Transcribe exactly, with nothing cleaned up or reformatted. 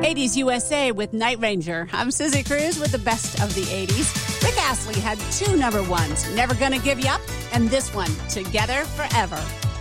eighties U S A with Night Ranger. I'm Susie Cruz with the best of the eighties. Rick Astley had two number ones, Never Gonna Give You Up, and this one, Together Forever.